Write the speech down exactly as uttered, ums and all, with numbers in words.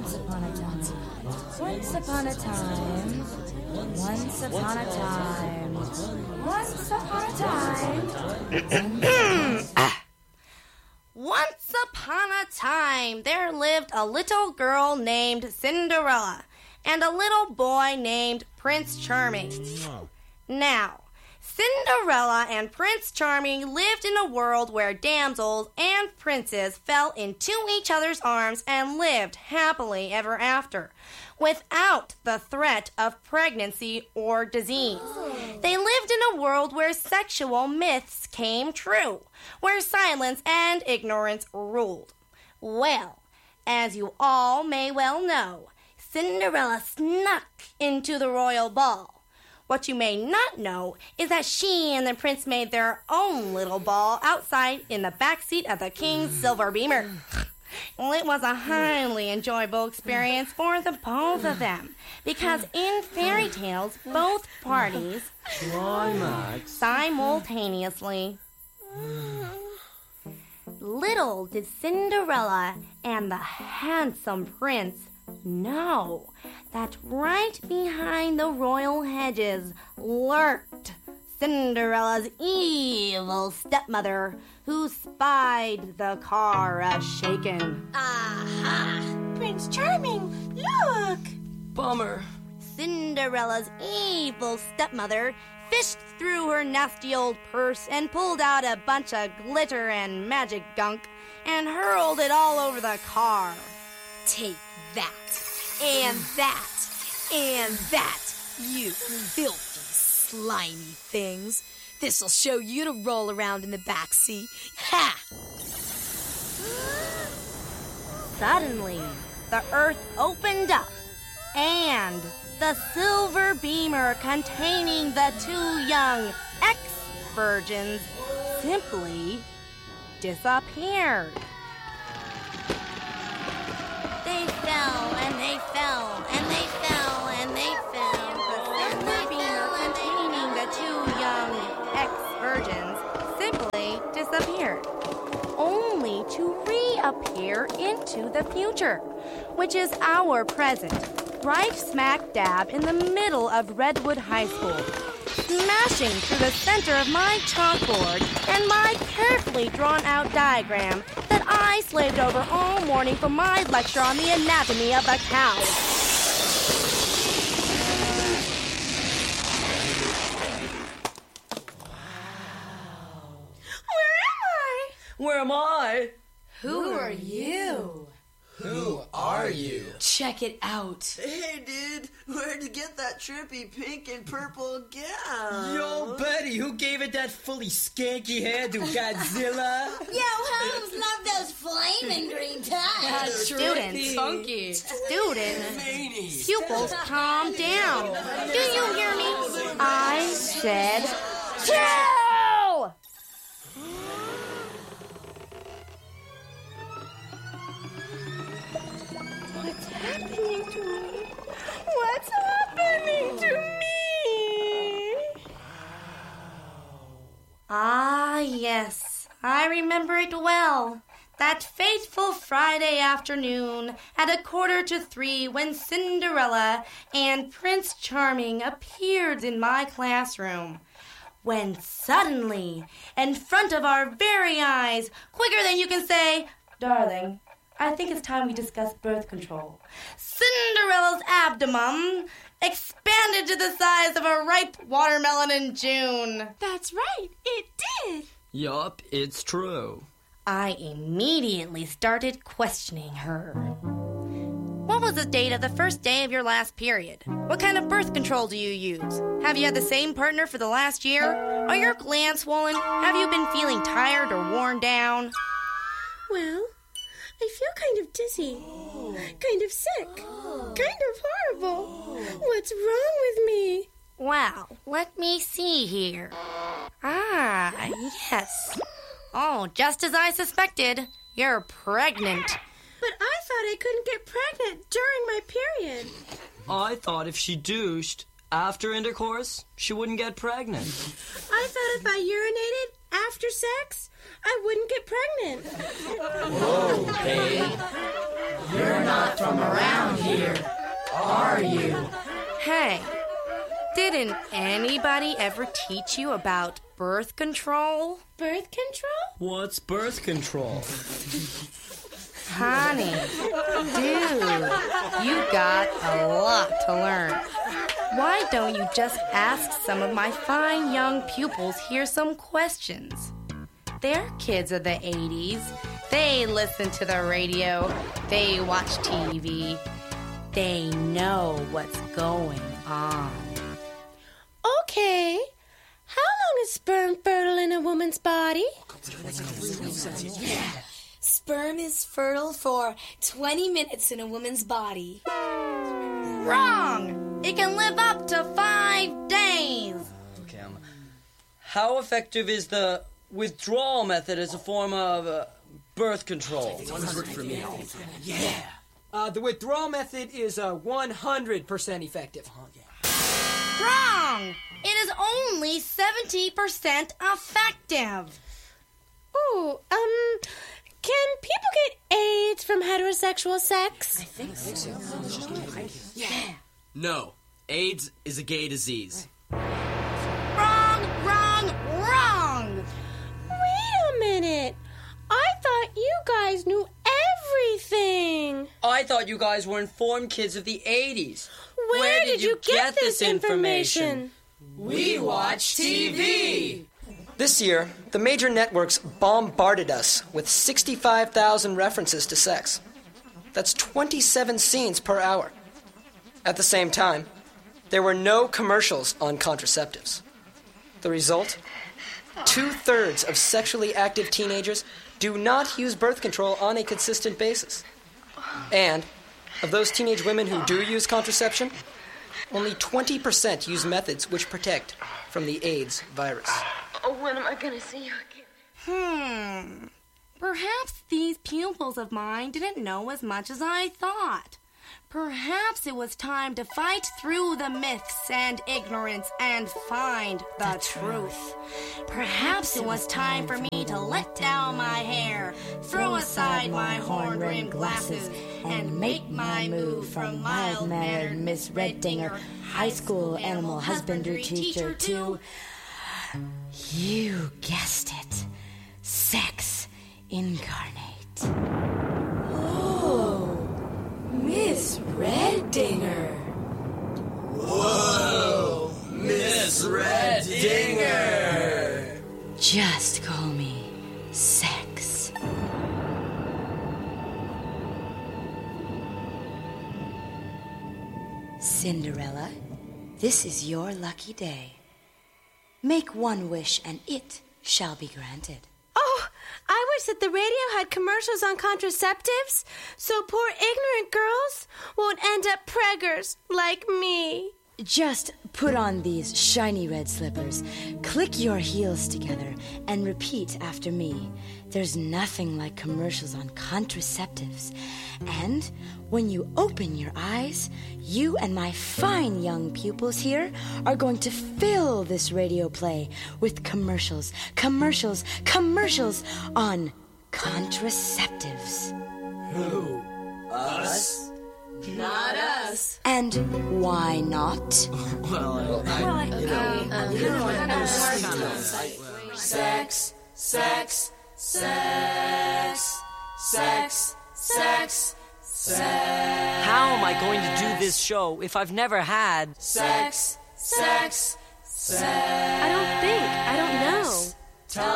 Once upon a time. Once upon a time. Once upon a time. Once upon a time. ah. Once upon a time, there lived a little girl named Cinderella and a little boy named Prince Charming. Now, Cinderella and Prince Charming lived in a world where damsels and princes fell into each other's arms and lived happily ever after, without the threat of pregnancy or disease. They lived in a world where sexual myths came true, where silence and ignorance ruled. Well, as you all may well know, Cinderella snuck into the royal ball. What you may not know is that she and the prince made their own little ball outside in the backseat of the king's silver beamer. Well, it was a highly enjoyable experience for the both of them, because in fairy tales, both parties climax simultaneously. Little did Cinderella and the handsome prince know that right behind the royal hedges lurked Cinderella's evil stepmother, who spied the car a-shaken. Aha! Prince Charming, look! Bummer. Cinderella's evil stepmother fished through her nasty old purse and pulled out a bunch of glitter and magic gunk and hurled it all over the car. Take that, and that, and that, you filthy, slimy things. This'll show you to roll around in the back seat. Ha! Suddenly, the earth opened up, and the silver beamer containing the two young ex-virgins simply disappeared. They fell, and they fell, and they fell, and they fell. The silver beamer containing the two young ex-virgins simply disappeared, only to reappear into the future, which is our present, right smack dab in the middle of Redwood High School, smashing through the center of my chalkboard and my carefully drawn-out diagram that I slaved over all morning for my lecture on the anatomy of a cow. Where am I? Who are you? Who are you? Check it out. Hey, dude, where'd you get that trippy pink and purple gown? Yo, Betty, who gave it that fully skanky hairdo, Godzilla? Yo, Holmes, love those flaming green ties. Students, funky. students, pupils, calm down. Do you hear me? I said, chill! What's happening to me? What's happening to me? Ah, yes, I remember it well. That fateful Friday afternoon at a quarter to three when Cinderella and Prince Charming appeared in my classroom. When suddenly, in front of our very eyes, quicker than you can say, darling, I think it's time we discuss birth control, Cinderella's abdomen expanded to the size of a ripe watermelon in June. That's right, it did. Yup, it's true. I immediately started questioning her. What was the date of the first day of your last period? What kind of birth control do you use? Have you had the same partner for the last year? Are your glands swollen? Have you been feeling tired or worn down? Well, I feel kind of dizzy, kind of sick, kind of horrible. What's wrong with me? Wow, let me see here. Ah, yes. Oh, just as I suspected, you're pregnant. But I thought I couldn't get pregnant during my period. I thought if she douched after intercourse, she wouldn't get pregnant. I thought if I urinated after sex, I wouldn't get pregnant. Whoa, babe. You're not from around here, are you? Hey, didn't anybody ever teach you about birth control? Birth control? What's birth control? Honey, dude, you got a lot to learn. Why don't you just ask some of my fine young pupils here some questions? They're kids of the eighties. They listen to the radio. They watch T V. They know what's going on. Okay. How long is sperm fertile in a woman's body? Sperm is fertile for twenty minutes in a woman's body. Wrong! It can live up to five days. Okay, um, how effective is the withdrawal method as a form of uh, birth control? one hundred for me. Yeah. Uh, the withdrawal method is uh, one hundred percent effective. Wrong! It is only seventy percent effective. Ooh, um, can people get AIDS from heterosexual sex? No, AIDS is a gay disease. Wrong, wrong, wrong! Wait a minute. I thought you guys knew everything. I thought you guys were informed kids of the eighties. Where, Where did, you get, this information? We watch T V! This year, the major networks bombarded us with sixty-five thousand references to sex. That's twenty-seven scenes per hour. At the same time, there were no commercials on contraceptives. The result? Two-thirds of sexually active teenagers do not use birth control on a consistent basis. And of those teenage women who do use contraception, only twenty percent use methods which protect from the AIDS virus. Oh, when am I going to see you again? Hmm. Perhaps these pupils of mine didn't know as much as I thought. Perhaps it was time to fight through the myths and ignorance and find the, the truth. Perhaps it was time for me to let down my hair, throw aside my horn-rimmed glasses, and make my move from mild-mannered Miss Reddinger, high school animal husbandry teacher, to... You guessed it. Sex incarnate. Oh, Miss Reddinger. Whoa, Miss Reddinger. Just call me Sex. Cinderella, this is your lucky day. Make one wish and it shall be granted. Oh, I wish that the radio had commercials on contraceptives so poor ignorant girls won't end up preggers like me. Just put on these shiny red slippers, click your heels together, and repeat after me. There's nothing like commercials on contraceptives. And when you open your eyes, you and my fine young pupils here are going to fill this radio play with commercials, commercials, commercials on contraceptives. Who? Us? Not us. And why not? Well, I, you know, um, you know, I know Sex, sex, sex, sex, sex, sex. How am I going to do this show if I've never had Sex, sex, sex.